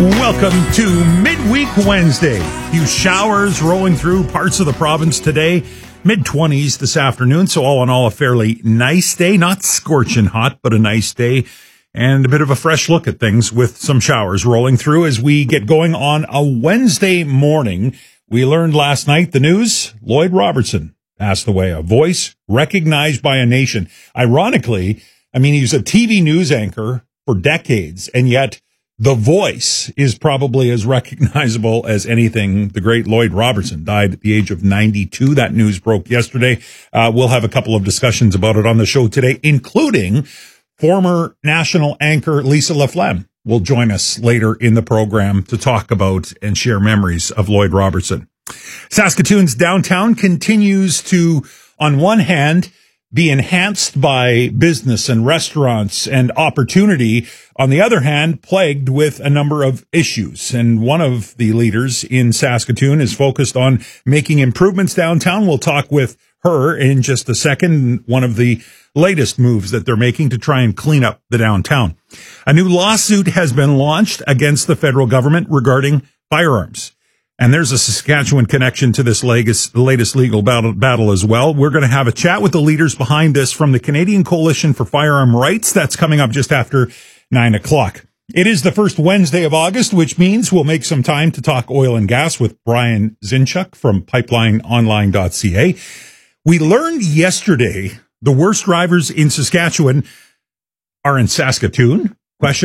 Welcome to Midweek Wednesday. Few showers rolling through parts of the province today. Mid-20s this afternoon, so all in all, a fairly nice day. Not scorching hot, but a nice day. And a bit of a fresh look at things with some showers rolling through as we get going on a Wednesday morning. We learned last night the news. Lloyd Robertson passed away, a voice recognized by a nation. Ironically, he was a TV news anchor for decades, and yet the voice is probably as recognizable as anything. The great Lloyd Robertson died at the age of 92. That news broke yesterday. We'll have a couple of discussions about it on the show today, including former national anchor Lisa LaFlamme will join us later in the program to talk about and share memories of Lloyd Robertson. Saskatoon's downtown continues to, on one hand, be enhanced by business and restaurants and opportunity. On the other hand, plagued with a number of issues. And one of the leaders in Saskatoon is focused on making improvements downtown. We'll talk with her in just a second. One of the latest moves that they're making to try and clean up the downtown. A new lawsuit has been launched against the federal government regarding firearms. And there's a Saskatchewan connection to this latest legal battle as well. We're going to have a chat with the leaders behind this from the Canadian Coalition for Firearm Rights. That's coming up just after 9 o'clock. It is the first Wednesday of August, which means we'll make some time to talk oil and gas with Brian Zinchuk from pipelineonline.ca. We learned yesterday the worst drivers in Saskatchewan are in Saskatoon? ?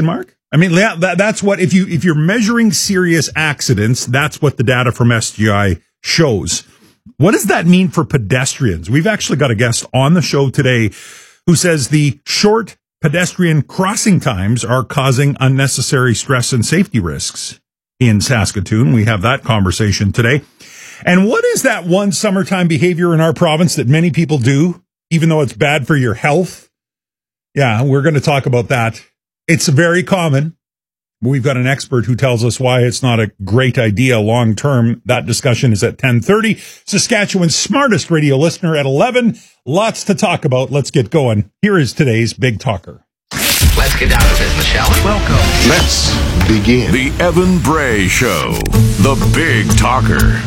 That's what, if you're measuring serious accidents, that's what the data from SGI shows. What does that mean for pedestrians? We've actually got a guest on the show today who says the short pedestrian crossing times are causing unnecessary stress and safety risks in Saskatoon. We have that conversation today. And what is that one summertime behavior in our province that many people do, even though it's bad for your health? Yeah, we're going to talk about that. It's very common. We've got an expert who tells us why it's not a great idea long term. That discussion is at 10:30. Saskatchewan's smartest radio listener at 11. Lots to talk about. Let's get going. Here is today's Big Talker. Let's get down to business, shall we? Welcome. Let's begin. The Evan Bray Show. The Big Talker.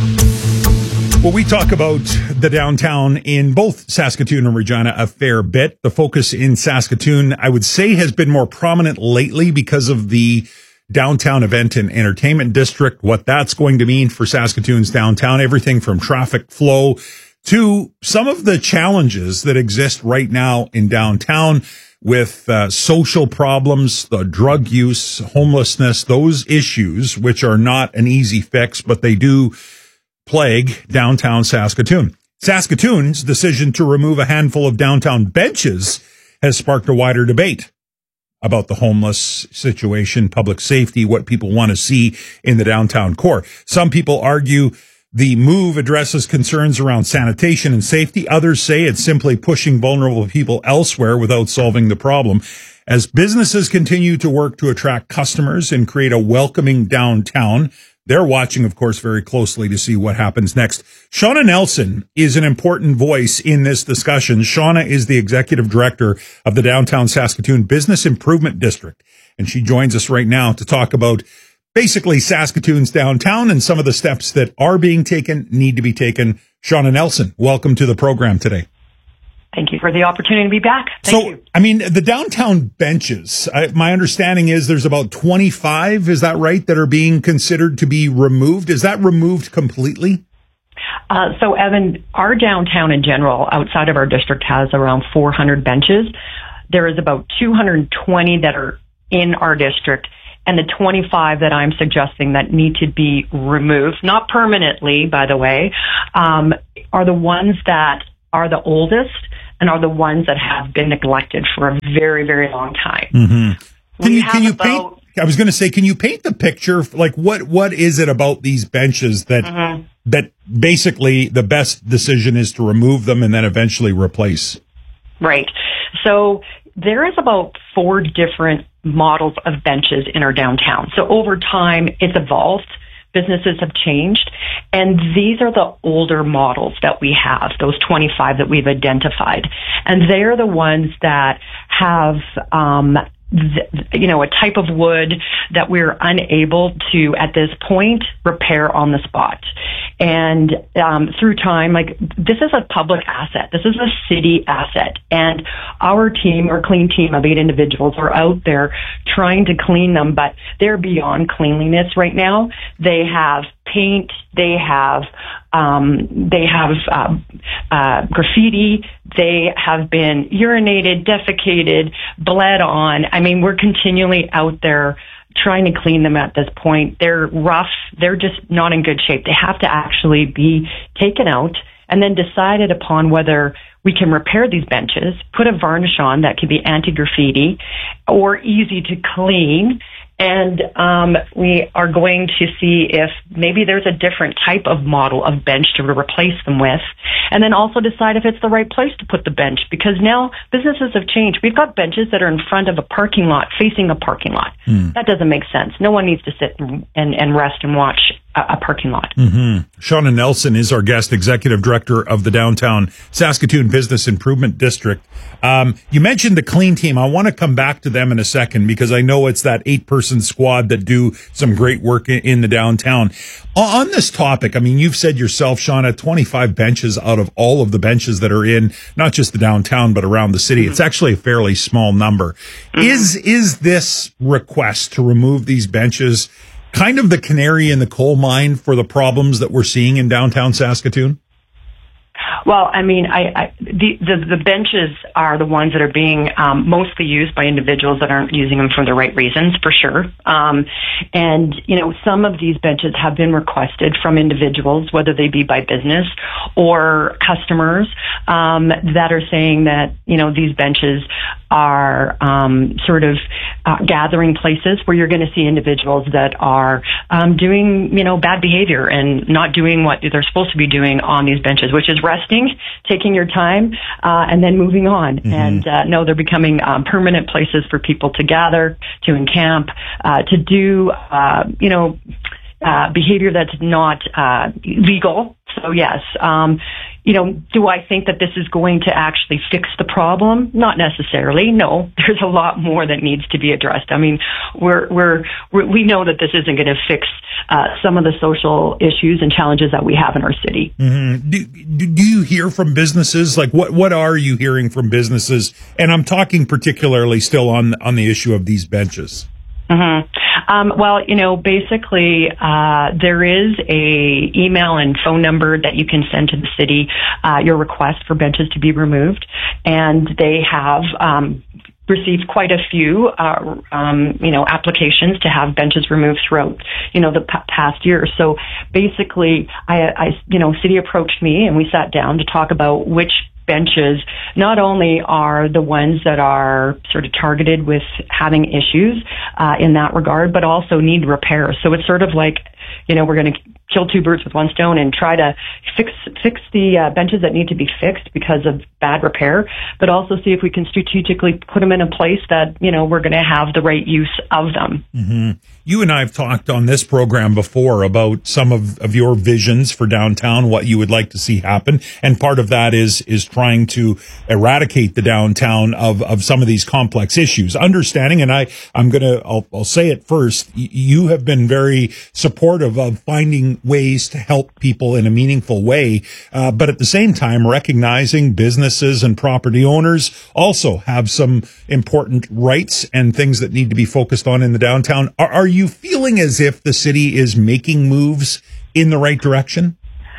Well, we talk about the downtown in both Saskatoon and Regina a fair bit. The focus in Saskatoon, I would say, has been more prominent lately because of the downtown event and entertainment district, what that's going to mean for Saskatoon's downtown, everything from traffic flow to some of the challenges that exist right now in downtown with social problems, the drug use, homelessness, those issues, which are not an easy fix, but they do plague downtown Saskatoon. Saskatoon's decision to remove a handful of downtown benches has sparked a wider debate about the homeless situation, public safety, what people want to see in the downtown core. Some people argue the move addresses concerns around sanitation and safety. Others say it's simply pushing vulnerable people elsewhere without solving the problem. As businesses continue to work to attract customers and create a welcoming downtown, they're watching, of course, very closely to see what happens next. Shauna Nelson is an important voice in this discussion. Shauna is the executive director of the Downtown Saskatoon Business Improvement District, and she joins us right now to talk about basically Saskatoon's downtown and some of the steps that are being taken, need to be taken. Shauna Nelson, welcome to the program today. Thank you for the opportunity to be back. Thank you. The downtown benches, my understanding is there's about 25, is that right, that are being considered to be removed? Is that removed completely? So, Evan, our downtown in general, outside of our district, has around 400 benches. There is about 220 that are in our district, and the 25 that I'm suggesting that need to be removed, not permanently, by the way, are the ones that are the oldest and are the ones that have been neglected for a very, very long time. Mm-hmm. Can you paint? I was going to say, can you paint the picture? Like, what is it about these benches that that basically the best decision is to remove them and then eventually replace? Right. So there is about 4 different models of benches in our downtown. So over time, it's evolved. Businesses have changed, and these are the older models that we have, those 25 that we've identified. And they're the ones that have a type of wood that we're unable to, at this point, repair on the spot. And through time, this is a public asset. This is a city asset. And our clean team of 8 individuals are out there trying to clean them, but they're beyond cleanliness right now. They have paint, they have graffiti, they have been urinated, defecated, bled on. I mean, we're continually out there trying to clean them at this point. They're rough. They're just not in good shape. They have to actually be taken out and then decided upon whether we can repair these benches, put a varnish on that can be anti-graffiti or easy to clean. And we are going to see if maybe there's a different type of model of bench to replace them with, and then also decide if it's the right place to put the bench, because now businesses have changed. We've got benches that are in front of a parking lot, facing a parking lot. That doesn't make sense. No one needs to sit and rest and watch a parking lot. Shauna Nelson is our guest, Executive Director of the Downtown Saskatoon Business Improvement District. You mentioned the clean team. I want to come back to them in a second because I know it's that 8-person squad that do some great work in the downtown. On this topic, I mean, you've said yourself, Shauna, 25 benches out of all of the benches that are in not just the downtown but around the city. It's actually a fairly small number. Is this request to remove these benches kind of the canary in the coal mine for the problems that we're seeing in downtown Saskatoon? Well, I mean, the benches are the ones that are being mostly used by individuals that aren't using them for the right reasons, for sure. And, some of these benches have been requested from individuals, whether they be by business or customers, that are saying that, these benches are gathering places where you're going to see individuals that are doing, bad behavior and not doing what they're supposed to be doing on these benches, which is resting, taking your time, and then moving on. And no, they're becoming permanent places for people to gather, to encamp, to do, behavior that's not legal. So yes, do I think that this is going to actually fix the problem? Not necessarily. No, there's a lot more that needs to be addressed. I mean, we know that this isn't going to fix some of the social issues and challenges that we have in our city. Do you hear from businesses? Like, what are you hearing from businesses? And I'm talking particularly still on the issue of these benches. Well, basically, there is a email and phone number that you can send to the city, your request for benches to be removed. And they have, received quite a few, applications to have benches removed throughout, the past year. So basically, city approached me and we sat down to talk about which benches not only are the ones that are sort of targeted with having issues in that regard, but also need repair. So it's sort of like, we're going to kill 2 birds with 1 stone and try to fix the benches that need to be fixed because of bad repair, but also see if we can strategically put them in a place that, we're going to have the right use of them. You and I have talked on this program before about some of your visions for downtown, what you would like to see happen. And part of that is trying to eradicate the downtown of some of these complex issues. Understanding, and I'll say it first, you have been very supportive of finding ways to help people in a meaningful way. But at the same time, recognizing businesses and property owners also have some important rights and things that need to be focused on in the downtown. Are you feeling as if the city is making moves in the right direction?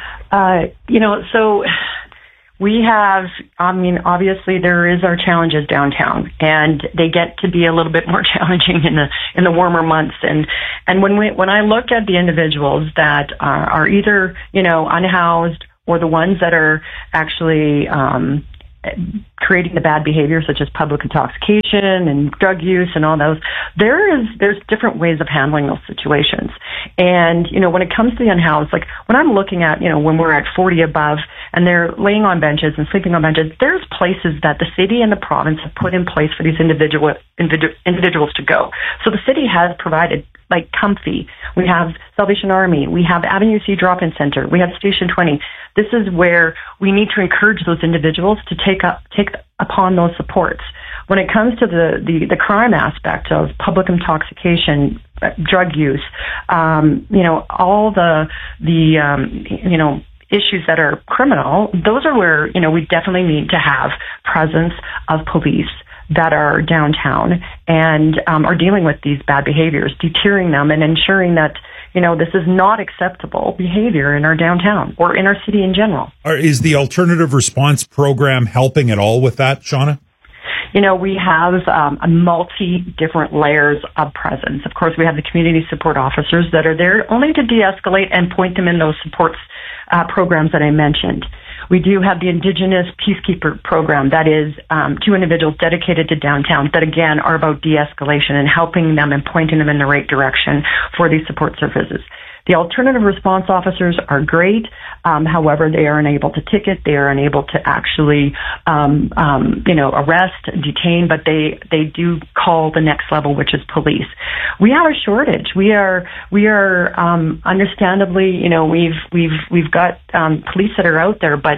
So we have, obviously there is our challenges downtown, and they get to be a little bit more challenging in the warmer months. And when I look at the individuals that are either, unhoused or the ones that are actually, creating the bad behavior such as public intoxication and drug use and all those, there's different ways of handling those situations. And, when it comes to the unhoused, like when I'm looking at, when we're at 40 above and they're laying on benches and sleeping on benches, there's places that the city and the province have put in place for these individuals to go. So the city has provided like Comfy. We have Salvation Army. We have Avenue C Drop-In Center. We have Station 20. This is where we need to encourage those individuals to take upon those supports. when it comes to the crime aspect of public intoxication, drug use, all the issues that are criminal, those are where, we definitely need to have presence of police that are downtown and are dealing with these bad behaviors, deterring them and ensuring that, this is not acceptable behavior in our downtown or in our city in general. Is the alternative response program helping at all with that, Shauna? We have a different layers of presence. Of course, we have the community support officers that are there only to de-escalate and point them in those supports programs that I mentioned. We do have the Indigenous Peacekeeper program that is 2 individuals dedicated to downtown that, again, are about de-escalation and helping them and pointing them in the right direction for these support services. The alternative response officers are great. However, they are unable to ticket. They are unable to actually, arrest, detain, but they do call the next level, which is police. We have a shortage. We are understandably, we've got police that are out there, but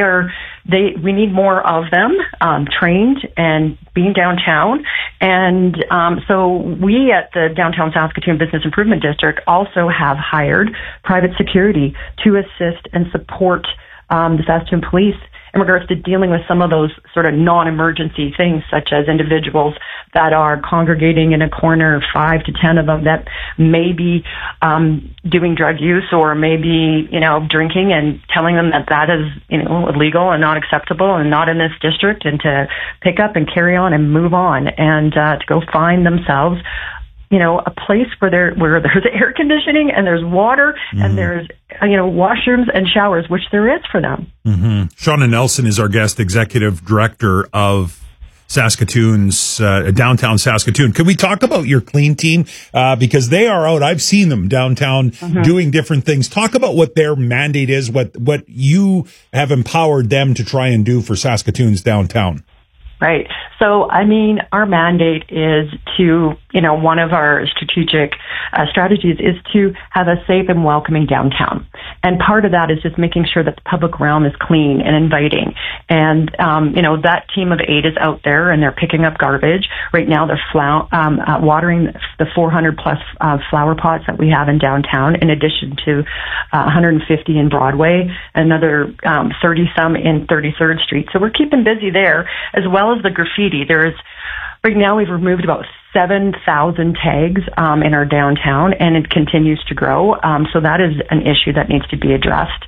we need more of them, trained and being downtown. And so we at the Downtown Saskatoon Business Improvement District also have hired private security to assist and support the Saskatoon Police in regards to dealing with some of those sort of non-emergency things, such as individuals that are congregating in a corner, 5 to 10 of them, that may be doing drug use or maybe, drinking, and telling them that is, illegal and not acceptable and not in this district, and to pick up and carry on and move on and to go find themselves a place where there's air conditioning and there's water and there's, washrooms and showers, which there is for them. Mm-hmm. Shauna Nelson is our guest, executive director of Saskatoon's downtown Saskatoon. Can we talk about your clean team? Because they are out. I've seen them downtown doing different things. Talk about what their mandate is, what you have empowered them to try and do for Saskatoon's downtown. Right. So, our mandate is to, one of our strategic strategies is to have a safe and welcoming downtown. And part of that is just making sure that the public realm is clean and inviting. And, that team of 8 is out there and they're picking up garbage. Right now they're watering the 400 plus flower pots that we have in downtown, in addition to 150 in Broadway, another 30 some in 33rd Street. So we're keeping busy there, as well as the graffiti. Right now we've removed about 7,000 tags in our downtown, and it continues to grow. So that is an issue that needs to be addressed.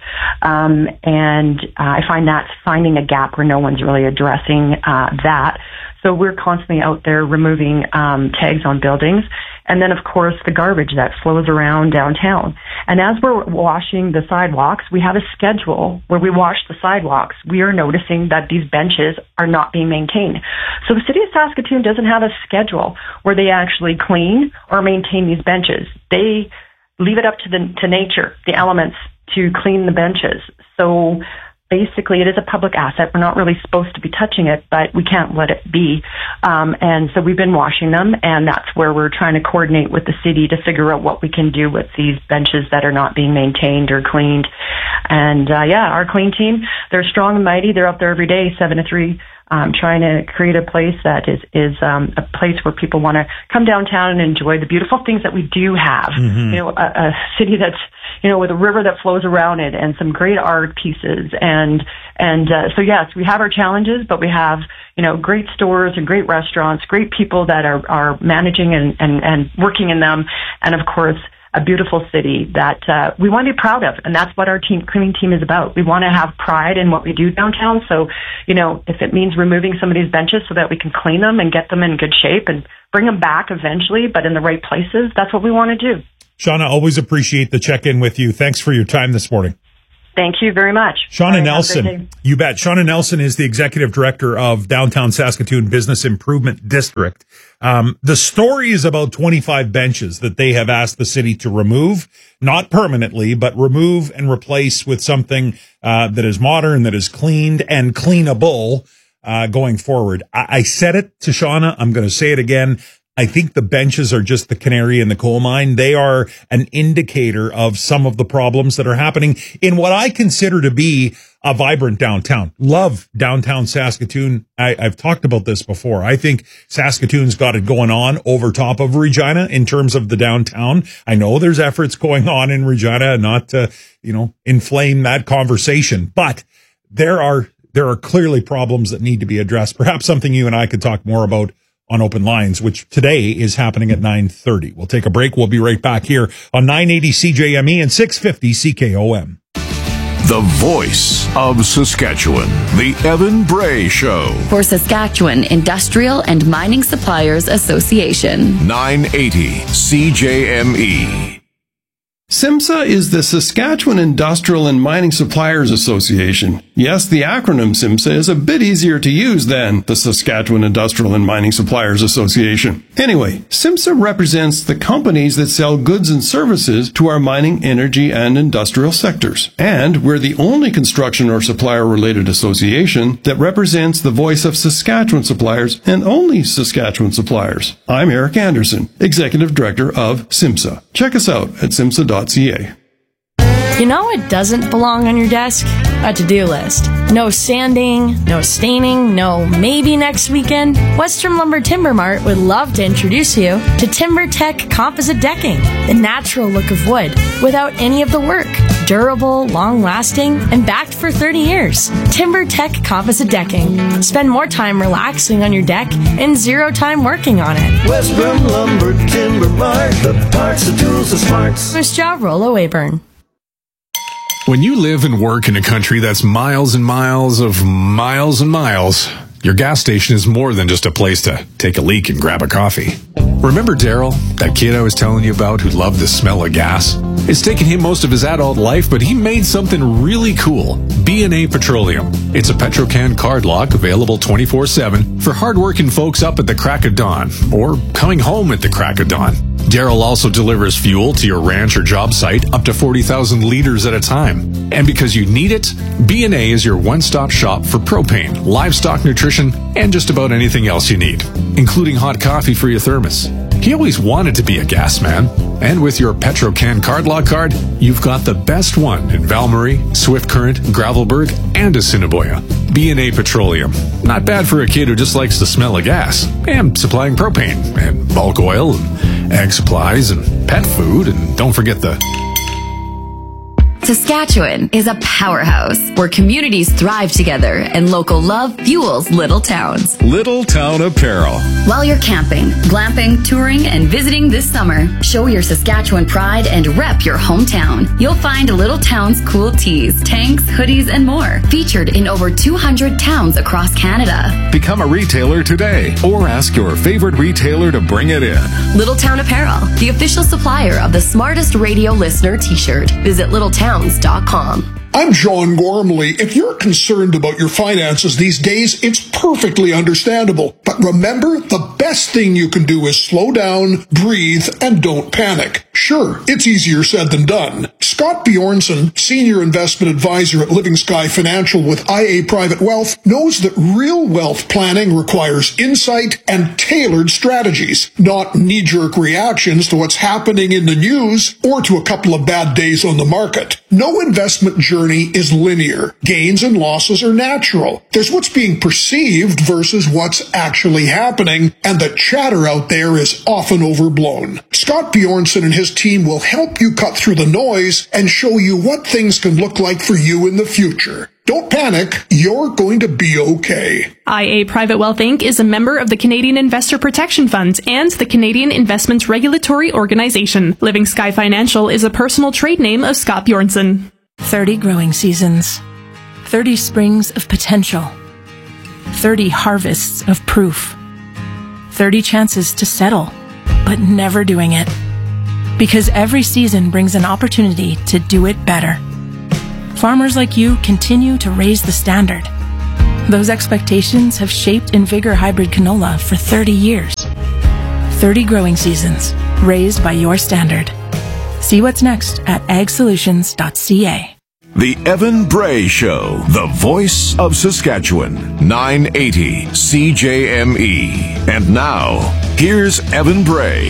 And I find that's finding a gap where no one's really addressing that. So we're constantly out there removing tags on buildings. And then, of course, the garbage that flows around downtown. And as we're washing the sidewalks, we have a schedule where we wash the sidewalks. We are noticing that these benches are not being maintained. So the City of Saskatoon doesn't have a schedule where they actually clean or maintain these benches. They leave it up to nature, the elements, to clean the benches. So basically, it is a public asset. We're not really supposed to be touching it, but we can't let it be. And so we've been washing them, and that's where we're trying to coordinate with the city to figure out what we can do with these benches that are not being maintained or cleaned. And our clean team, they're strong and mighty. They're up there every day, 7 to 3, trying to create a place that is a place where people want to come downtown and enjoy the beautiful things that we do have. A city that's, with a river that flows around it and some great art pieces. So yes, we have our challenges, but we have, great stores and great restaurants, great people that are managing and working in them. And of course, a beautiful city that we want to be proud of. And that's what our cleaning team is about. We want to have pride in what we do downtown. So, if it means removing some of these benches so that we can clean them and get them in good shape and bring them back eventually, but in the right places, that's what we want to do. Shauna, always appreciate the check-in with you. Thanks for your time this morning. Thank you very much. Shauna Nelson, you bet. Shauna Nelson is the executive director of Downtown Saskatoon Business Improvement District. The story is about 25 benches that they have asked the city to remove, not permanently, but remove and replace with something that is modern, that is cleaned and cleanable going forward. I said it to Shauna. I'm going to say it again. I think the benches are just the canary in the coal mine. They are an indicator of some of the problems that are happening in what I consider to be a vibrant downtown. Love downtown Saskatoon. I've talked about this before. I think Saskatoon's got it going on over top of Regina in terms of the downtown. I know there's efforts going on in Regina, not to, inflame that conversation, but there are clearly problems that need to be addressed. Perhaps something you and I could talk more about on Open Lines, which today is happening at 9:30. We'll take a break. We'll be right back here on 980 CJME and 650 CKOM. The voice of Saskatchewan, the Evan Bray Show. For Saskatchewan Industrial and Mining Suppliers Association. 980 CJME. SIMSA is the Saskatchewan Industrial and Mining Suppliers Association. Yes, the acronym SIMSA is a bit easier to use than the Saskatchewan Industrial and Mining Suppliers Association. Anyway, SIMSA represents the companies that sell goods and services to our mining, energy, and industrial sectors. And we're the only construction or supplier-related association that represents the voice of Saskatchewan suppliers and only Saskatchewan suppliers. I'm Eric Anderson, Executive Director of SIMSA. Check us out at simsa.ca. You know what doesn't belong on your desk? A to-do list. No sanding, no staining, no maybe next weekend. Western Lumber Timber Mart would love to introduce you to TimberTech Composite Decking, the natural look of wood without any of the work. Durable, long-lasting, and backed for 30 years. TimberTech Composite Decking. Spend more time relaxing on your deck and zero time working on it. Western Lumber Timber Mart, the parts, the tools, the smarts. First job, Rollo Weyburn. When you live and work in a country that's miles and miles of miles and miles, your gas station is more than just a place to take a leak and grab a coffee. Remember Daryl, that kid I was telling you about who loved the smell of gas? It's taken him most of his adult life, but he made something really cool. B&A Petroleum. It's a Petro-Can card lock available 24/7 for hardworking folks up at the crack of dawn or coming home at the crack of dawn. Daryl also delivers fuel to your ranch or job site up to 40,000 liters at a time. And because you need it, B&A is your one-stop shop for propane, livestock nutrition, and just about anything else you need, including hot coffee for your thermos. He always wanted to be a gas man, and with your Petro-Can card lock card, you've got the best one in Valmarie, Swift Current, Gravelburg, and Assiniboia. B&A Petroleum. Not bad for a kid who just likes the smell of gas, and supplying propane, and bulk oil, and ag supplies, and pet food, and don't forget the... Saskatchewan is a powerhouse where communities thrive together and local love fuels little towns. Little Town Apparel. While you're camping, glamping, touring, and visiting this summer, show your Saskatchewan pride and rep your hometown. You'll find Little Town's cool tees, tanks, hoodies, and more, featured in over 200 towns across Canada. Become a retailer today or ask your favorite retailer to bring it in. Little Town Apparel, the official supplier of the Smartest Radio Listener t-shirt. Visit littletowns.com. I'm John Gormley. If you're concerned about your finances these days, it's perfectly understandable. But remember, the best thing you can do is slow down, breathe, and don't panic. Sure, it's easier said than done. Scott Bjornson, Senior Investment Advisor at Living Sky Financial with IA Private Wealth, knows that real wealth planning requires insight and tailored strategies, not knee-jerk reactions to what's happening in the news or to a couple of bad days on the market. No investment journey is linear. Gains and losses are natural. There's what's being perceived versus what's actually happening, and the chatter out there is often overblown. Scott Bjornson and his team will help you cut through the noise and show you what things can look like for you in the future. Don't panic, you're going to be okay. IA Private Wealth Inc. is a member of the Canadian Investor Protection Fund and the Canadian Investments Regulatory Organization. Living Sky Financial is a personal trade name of Scott Bjornson. 30 growing seasons, 30 springs of potential, 30 harvests of proof, 30 chances to settle, but never doing it. Because every season brings an opportunity to do it better. Farmers like you continue to raise the standard. Those expectations have shaped Invigor Hybrid Canola for 30 years. 30 growing seasons, raised by your standard. See what's next at agsolutions.ca. The Evan Bray Show, the voice of Saskatchewan, 980 CJME. And now, here's Evan Bray.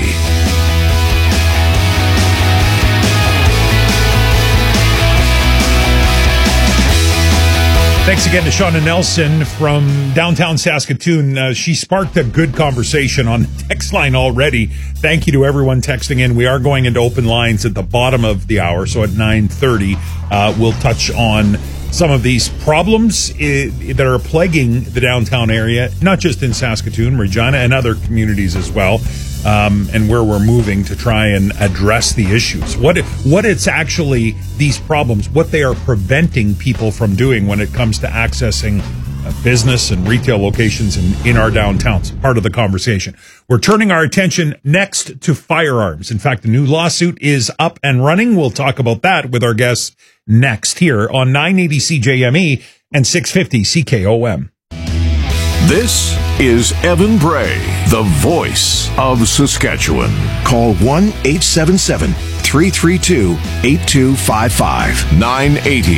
Thanks again to Shauna Nelson from downtown Saskatoon. She sparked a good conversation on the text line already. Thank you to everyone texting in. We are going into open lines at the bottom of the hour, so at 9:30, we'll touch on some of these problems that are plaguing the downtown area, not just in Saskatoon, Regina, and other communities as well, and where we're moving to try and address the issues. What it's actually, these problems, what they are preventing people from doing when it comes to accessing business and retail locations in our downtowns. Part of the conversation. We're turning our attention next to firearms. In fact, the new lawsuit is up and running. We'll talk about that with our guests next here on 980 CJME and 650 CKOM. This is Evan Bray, the voice of Saskatchewan. Call 1-877-332-8255. 980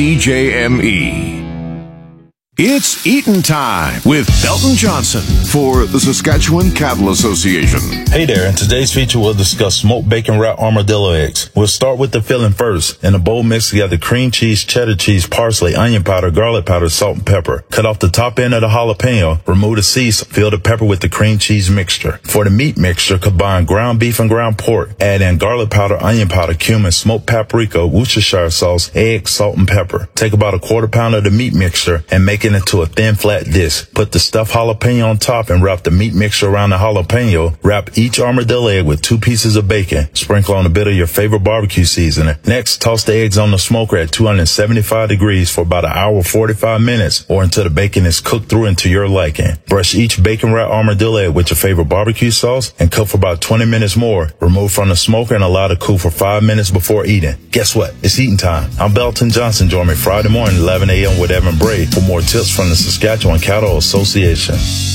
CJME. It's eatin' time with Belton Johnson for the Saskatchewan Cattle Association. Hey there, in today's feature we'll discuss smoked bacon wrapped armadillo eggs. We'll start with the filling first. In a bowl, mix together cream cheese, cheddar cheese, parsley, onion powder, garlic powder, salt, and pepper. Cut off the top end of the jalapeno, remove the seeds, fill the pepper with the cream cheese mixture. For the meat mixture, combine ground beef and ground pork. Add in garlic powder, onion powder, cumin, smoked paprika, Worcestershire sauce, egg, salt, and pepper. Take about a quarter pound of the meat mixture and make it into a thin flat disc. Put the stuffed jalapeno on top and wrap the meat mixture around the jalapeno. Wrap each armadillo egg with 2 pieces of bacon. Sprinkle on a bit of your favorite barbecue seasoning. Next, toss the eggs on the smoker at 275 degrees for about an hour 45 minutes or until the bacon is cooked through into your liking. Brush each bacon wrapped armadillo egg with your favorite barbecue sauce and cook for about 20 minutes more. Remove from the smoker and allow to cool for 5 minutes before eating. Guess what? It's eating time. I'm Belton Johnson. Join me Friday morning, 11 a.m. with Evan Bray for more tips from the Saskatchewan Cattle Association.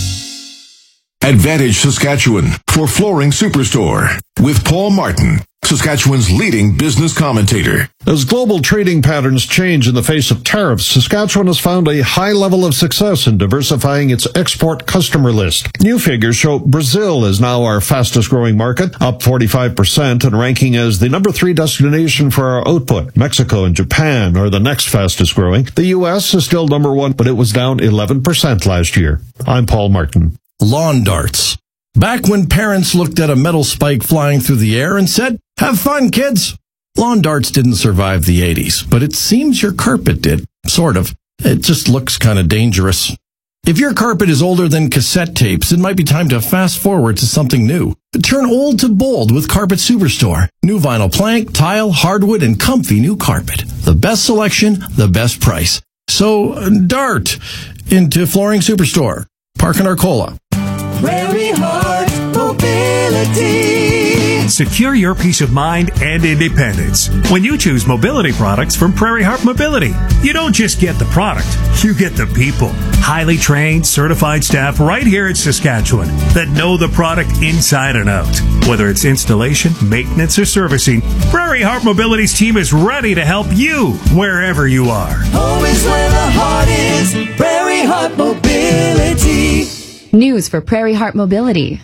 Advantage Saskatchewan for Flooring Superstore with Paul Martin, Saskatchewan's leading business commentator. As global trading patterns change in the face of tariffs, Saskatchewan has found a high level of success in diversifying its export customer list. New figures show Brazil is now our fastest growing market, up 45% and ranking as the number 3 destination for our output. Mexico and Japan are the next fastest growing. The U.S. is still number 1, but it was down 11% last year. I'm Paul Martin. Lawn darts. Back when parents looked at a metal spike flying through the air and said, "Have fun, kids." Lawn darts didn't survive the 80s, but it seems your carpet did. Sort of. It just looks kind of dangerous. If your carpet is older than cassette tapes, it might be time to fast forward to something new. Turn old to bold with Carpet Superstore. New vinyl plank, tile, hardwood, and comfy new carpet. The best selection, the best price. So, dart into Flooring Superstore. Park in Arcola. Prairie Heart Mobility. Secure your peace of mind and independence when you choose mobility products from Prairie Heart Mobility. You don't just get the product, you get the people. Highly trained, certified staff right here in Saskatchewan that know the product inside and out. Whether it's installation, maintenance, or servicing, Prairie Heart Mobility's team is ready to help you wherever you are. Home is where the heart is. Prairie Heart Mobility. News for Prairie Heart Mobility.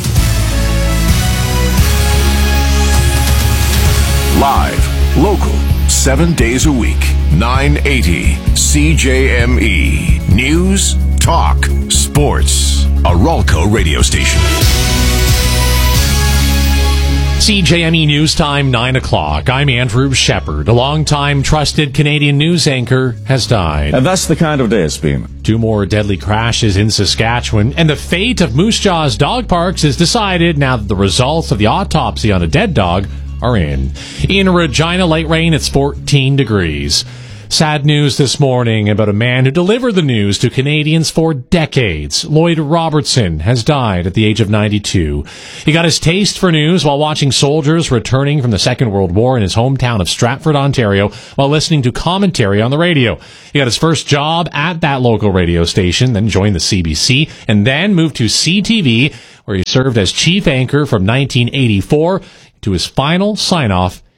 Live, local, 7 days a week, 980 CJME. News, talk, sports. A Ralco radio station. CJME News Time, 9 o'clock. I'm Andrew Shepard. A longtime trusted Canadian news anchor has died. And that's the kind of day it's been. 2 more deadly crashes in Saskatchewan, and the fate of Moose Jaw's dog parks is decided now that the results of the autopsy on a dead dog are in. In Regina, late rain, it's 14 degrees. Sad news this morning about a man who delivered the news to Canadians for decades. Lloyd Robertson has died at the age of 92. He got his taste for news while watching soldiers returning from the Second World War in his hometown of Stratford, Ontario, while listening to commentary on the radio. He got his first job at that local radio station, then joined the CBC, and then moved to CTV, where he served as chief anchor from 1984 to his final sign-off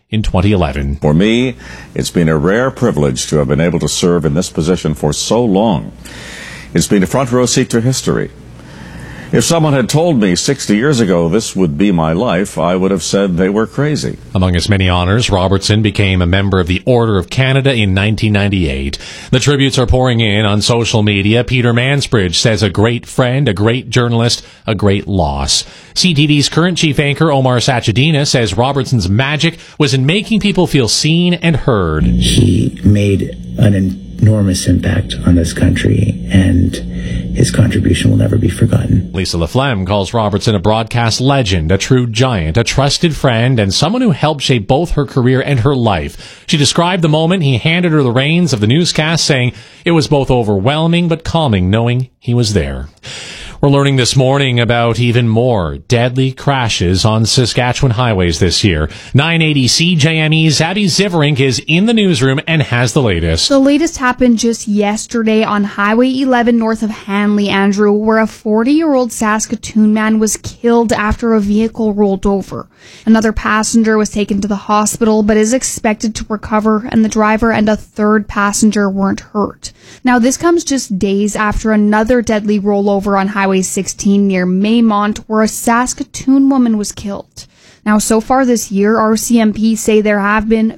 in 2011. For me, it's been a rare privilege to have been able to serve in this position for so long. It's been a front row seat to history. If someone had told me 60 years ago this would be my life, I would have said they were crazy. Among his many honors, Robertson became a member of the Order of Canada in 1998. The tributes are pouring in on social media. Peter Mansbridge says a great friend, a great journalist, a great loss. CTV's current chief anchor, Omar Sachedina, says Robertson's magic was in making people feel seen and heard. He made an enormous impact on this country, and his contribution will never be forgotten. Lisa Laflamme calls Robertson a broadcast legend, a true giant, a trusted friend, and someone who helped shape both her career and her life. She described the moment he handed her the reins of the newscast, saying it was both overwhelming but calming knowing he was there. We're learning this morning about even more deadly crashes on Saskatchewan highways this year. 980 CJME's Abby Ziverink is in the newsroom and has the latest. The latest happened just yesterday on Highway 11 north of Hanley, Andrew, where a 40-year-old Saskatoon man was killed after a vehicle rolled over. Another passenger was taken to the hospital but is expected to recover, and the driver and a third passenger weren't hurt. Now, this comes just days after another deadly rollover on Highway 16 near Maymont, where a Saskatoon woman was killed. Now, so far this year, RCMP say there have been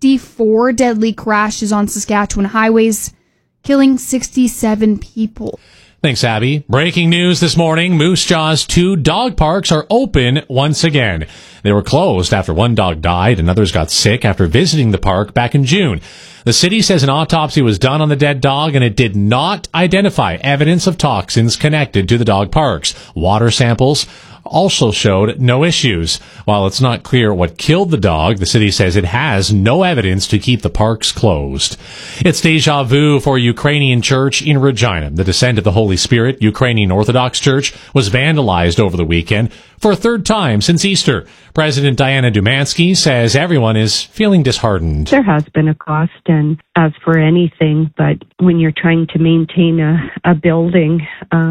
54 deadly crashes on Saskatchewan highways, killing 67 people. Thanks, Abby. Breaking news this morning, Moose Jaw's 2 dog parks are open once again. They were closed after one dog died and others got sick after visiting the park back in June. The city says an autopsy was done on the dead dog and it did not identify evidence of toxins connected to the dog parks. Water samples also showed no issues. While it's not clear what killed the dog, the city says it has no evidence to keep the parks closed. It's deja vu for Ukrainian church in Regina. The Descent of the Holy Spirit, Ukrainian Orthodox Church, was vandalized over the weekend for a third time since Easter. President Diana Dumansky says everyone is feeling disheartened. There has been a cost, and as for anything, but when you're trying to maintain a building,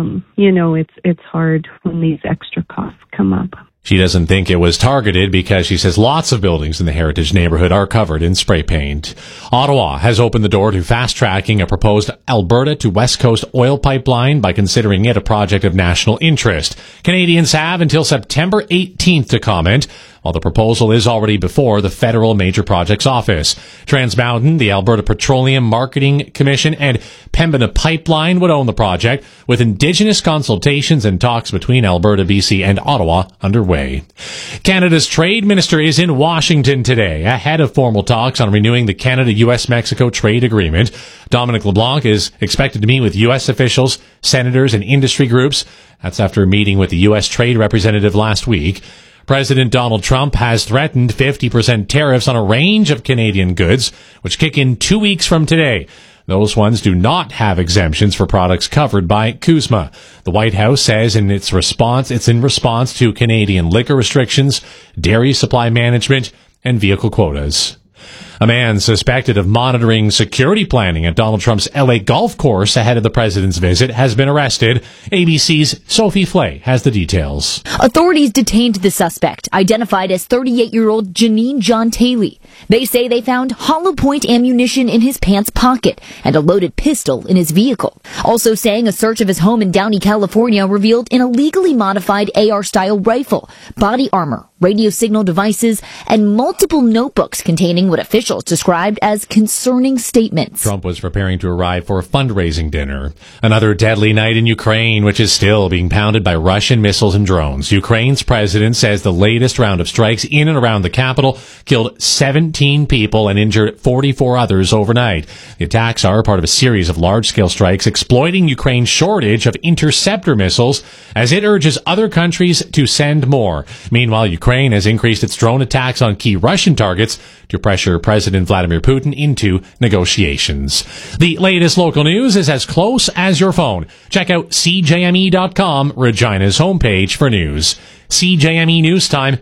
it's hard when these extra costs come up. She doesn't think it was targeted because she says lots of buildings in the Heritage neighborhood are covered in spray paint. Ottawa has opened the door to fast-tracking a proposed Alberta to West Coast oil pipeline by considering it a project of national interest. Canadians have until September 18th to comment, while the proposal is already before the Federal Major Projects Office. Trans Mountain, the Alberta Petroleum Marketing Commission, and Pembina Pipeline would own the project, with Indigenous consultations and talks between Alberta, BC, and Ottawa underway. Canada's trade minister is in Washington today, ahead of formal talks on renewing the Canada-US-Mexico trade agreement. Dominic LeBlanc is expected to meet with U.S. officials, senators, and industry groups. That's after a meeting with the U.S. trade representative last week. President Donald Trump has threatened 50% tariffs on a range of Canadian goods, which kick in 2 weeks from today. Those ones do not have exemptions for products covered by CUSMA. The White House says it's in response to Canadian liquor restrictions, dairy supply management, and vehicle quotas. A man suspected of monitoring security planning at Donald Trump's LA golf course ahead of the president's visit has been arrested. ABC's Sophie Flay has the details. Authorities detained the suspect, identified as 38-year-old Janine John Taylor. They say they found hollow point ammunition in his pants pocket and a loaded pistol in his vehicle. Also saying a search of his home in Downey, California revealed an illegally modified AR-style rifle, body armor, radio signal devices, and multiple notebooks containing what officials described as concerning statements. Trump was preparing to arrive for a fundraising dinner. Another deadly night in Ukraine, which is still being pounded by Russian missiles and drones. Ukraine's president says the latest round of strikes in and around the capital killed 17 people and injured 44 others overnight. The attacks are part of a series of large-scale strikes exploiting Ukraine's shortage of interceptor missiles as it urges other countries to send more. Meanwhile, Ukraine has increased its drone attacks on key Russian targets to pressure President Vladimir Putin into negotiations. The latest local news is as close as your phone. Check out CJME.com, Regina's homepage for news. CJME News Time,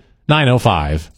9:05.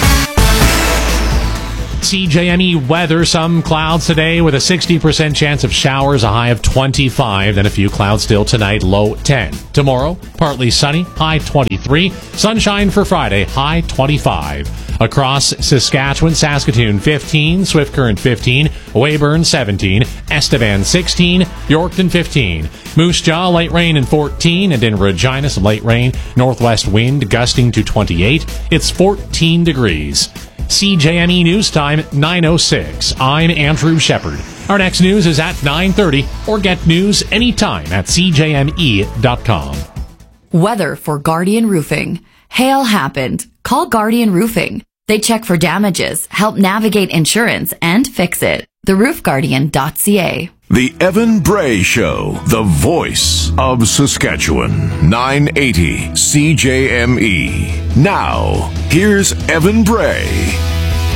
CJME weather, some clouds today with a 60% chance of showers, a high of 25, then a few clouds still tonight, low 10. Tomorrow, partly sunny, high 23. Sunshine for Friday, high 25. Across Saskatchewan, Saskatoon 15, Swift Current 15, Weyburn 17, Estevan 16, Yorkton 15, Moose Jaw light rain and 14, and in Regina some light rain, northwest wind gusting to 28. It's 14 degrees. CJME News Time 9:06. I'm Andrew Shepard. Our next news is at 9:30, or get news anytime at cjme.com. Weather for Guardian Roofing. Hail happened. Call Guardian Roofing. They check for damages, help navigate insurance, and fix it. TheRoofGuardian.ca. The Evan Bray Show, the voice of Saskatchewan. 980 CJME. Now, here's Evan Bray.